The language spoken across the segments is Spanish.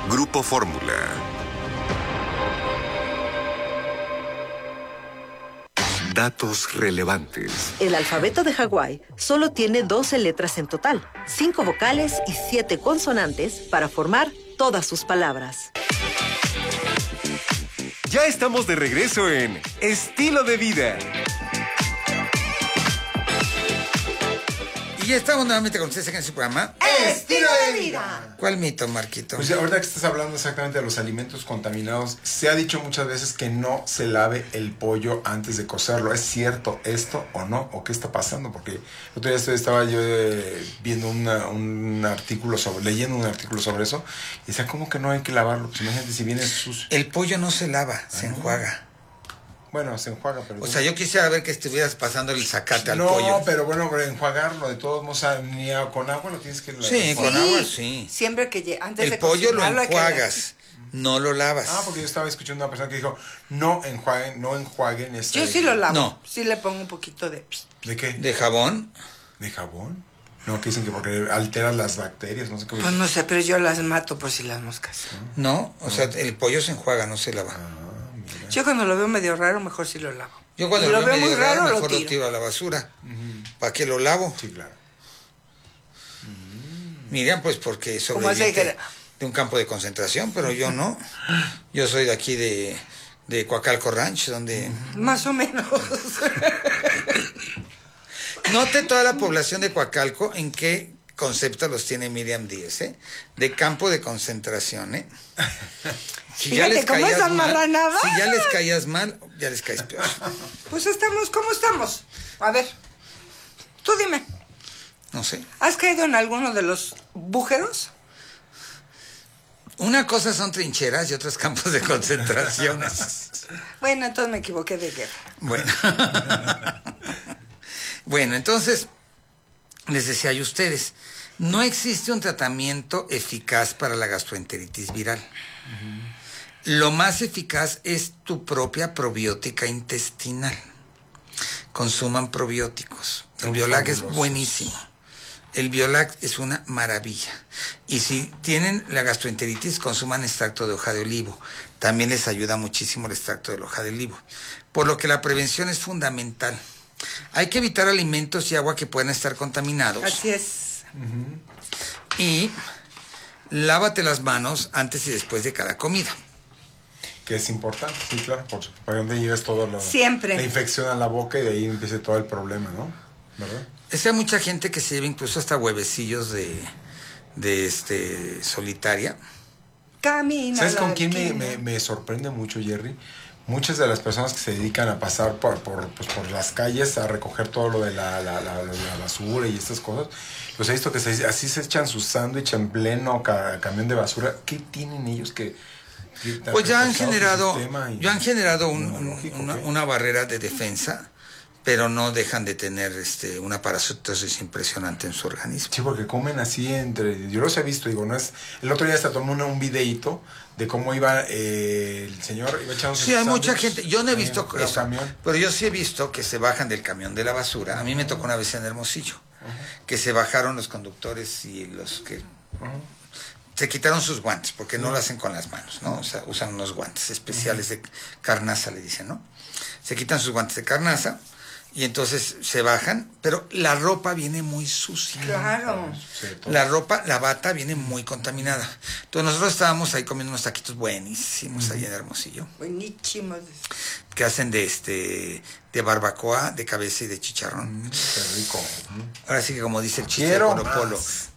Grupo Fórmula. Datos relevantes. El alfabeto de Hawái solo tiene 12 letras en total, 5 vocales y 7 consonantes para formar todas sus palabras. Ya estamos de regreso en Estilo de Vida. Y ya estamos nuevamente con ustedes en su programa ¡Estilo de Vida! ¿Cuál mito, Marquito? Pues ahorita que estás hablando exactamente de los alimentos contaminados, se ha dicho muchas veces que no se lave el pollo antes de cocerlo. ¿Es cierto esto o no? ¿O qué está pasando? Porque el otro día estaba yo viendo un artículo leyendo un artículo sobre eso, y decía, ¿cómo que no hay que lavarlo? Pues imagínate si viene sucio. El pollo no se lava, se enjuaga. Bueno, se enjuaga, pero... O sea, yo quisiera ver que estuvieras pasando el zacate al pollo. No, pero bueno, enjuagarlo de todos modos, ni con agua lo tienes que lavar. Sí, con agua sí. Siempre que antes el de pollo lo cocinarlo enjuagas, no lo lavas. Ah, porque yo estaba escuchando a una persona que dijo, no enjuaguen este... Yo sí lo lavo. No. Sí le pongo un poquito de... ¿De qué? ¿De jabón? ¿De jabón? No, que dicen que porque alteras las bacterias, no sé cómo. Pues no sé, pero yo las mato por si las moscas. No, o sea, el pollo se enjuaga, no se lava. Yo cuando lo veo medio raro, mejor sí lo lavo. Yo cuando Si lo veo muy medio raro, mejor lo lo tiro a la basura. ¿Para qué lo lavo? Sí, claro. Miriam, pues porque Como hace sobrevive de un campo de concentración, pero yo no. Yo soy de aquí de Coacalco Ranch, donde... Más o menos. Note toda la población de Coacalco en qué concepto los tiene Miriam Díez, ¿eh? De campo de concentración, ¿eh? Si Fíjate cómo es amarranada. si ya les caías mal, ya les caes peor. Pues estamos, ¿cómo estamos? A ver, tú dime, No sé. ¿has caído en alguno de los bújeros? Una cosa son trincheras y otras campos de concentración. Bueno, entonces me equivoqué de guerra. Bueno. Bueno, entonces, les decía yo a ustedes, no existe un tratamiento eficaz para la gastroenteritis viral. Lo más eficaz es tu propia probiótica intestinal. Consuman probióticos. El Biolac es buenísimo. El Biolac es una maravilla. Y si tienen la gastroenteritis, consuman extracto de hoja de olivo. También les ayuda muchísimo el extracto de hoja de olivo. Por lo que la prevención es fundamental. Hay que evitar alimentos y agua que puedan estar contaminados. Así es. Y lávate las manos antes y después de cada comida. Que es importante, sí, claro, para donde llegas todo Siempre. la infección a la boca y de ahí empieza todo el problema, ¿no? ¿Verdad? Es que hay mucha gente que se lleva incluso hasta huevecillos de solitaria. Camina. ¿Sabes con quién esquina. me sorprende mucho, Jerry? Muchas de las personas que se dedican a pasar por las calles a recoger todo lo de la basura y estas cosas, los he visto que así se echan su sándwich en pleno camión de basura. ¿Qué tienen ellos que Pues ya han generado lógico, una barrera de defensa, pero no dejan de tener una parasitosis impresionante en su organismo. Sí, porque comen así yo los he visto, digo, no es... El otro día hasta tomé un videíto de cómo iba el señor, iba echando... Sí, hay mucha gente, yo no he visto eso, camión. pero yo sí he visto que se bajan del camión de la basura. A mí me tocó una vez en Hermosillo, que se bajaron los conductores y los que... Se quitaron sus guantes, porque no lo hacen con las manos, ¿no? O sea, usan unos guantes especiales de carnaza, le dicen, ¿no? Se quitan sus guantes de carnaza y entonces se bajan, pero la ropa viene muy sucia. Claro. La bata viene muy contaminada. Entonces nosotros estábamos ahí comiendo unos taquitos buenísimos ahí en Hermosillo, Buenísimo. que hacen de barbacoa, de cabeza y de chicharrón. Qué rico. Ahora sí que como dice el chiste de Quiero Polo Polo, más.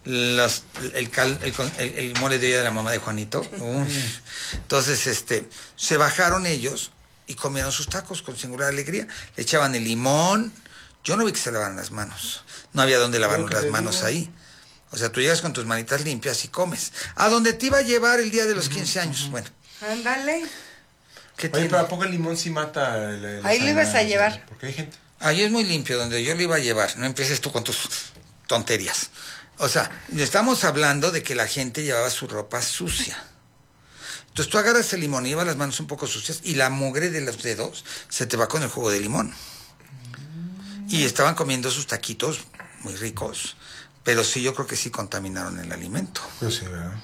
el mole de olla de la mamá de Juanito. Entonces, se bajaron ellos y comieron sus tacos con singular alegría. Le echaban el limón. Yo no vi que se lavaran las manos. No había donde lavarnos las manos ahí. O sea, tú llegas con tus manitas limpias y comes. A donde te iba a llevar el día de los 15 años. Bueno. Ándale. ¿Qué Oye, tiene? pero ¿a poco el limón sí mata? Ahí lo ibas a llevar. Porque hay gente... Ahí es muy limpio, donde yo lo iba a llevar. No empieces tú con tus tonterías. O sea, estamos hablando de que la gente llevaba su ropa sucia. Entonces tú agarras el limón y llevas las manos un poco sucias y la mugre de los dedos se te va con el jugo de limón. Y estaban comiendo sus taquitos muy ricos, pero sí, yo creo que sí contaminaron el alimento. Pues sí, ¿verdad?